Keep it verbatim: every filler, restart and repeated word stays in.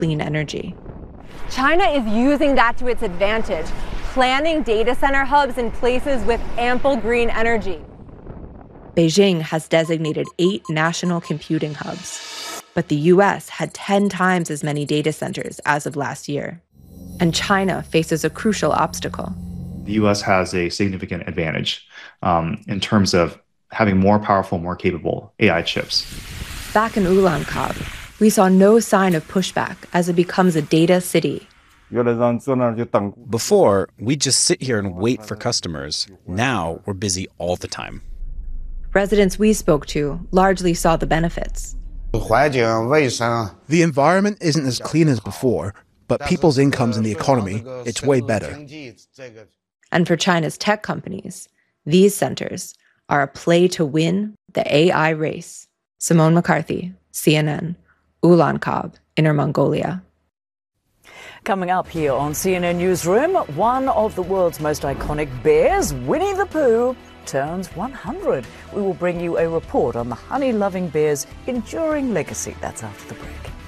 clean energy. China is using that to its advantage, planning data center hubs in places with ample green energy. Beijing has designated eight national computing hubs, but the U S had ten times as many data centers as of last year. And China faces a crucial obstacle. The U S has a significant advantage um, in terms of having more powerful, more capable A I chips. Back in Ulaanbaatar, we saw no sign of pushback as it becomes a data city. Before, we'd just sit here and wait for customers. Now, we're busy all the time. Residents we spoke to largely saw the benefits. The environment isn't as clean as before, but people's incomes in the economy, it's way better. And for China's tech companies, these centers are a play to win the A I race. Simone McCarthy, C N N, Ulaanbaatar, Inner Mongolia. Coming up here on C N N Newsroom, one of the world's most iconic bears, Winnie the Pooh, turns one hundred. We will bring you a report on the honey-loving bear's enduring legacy. That's after the break.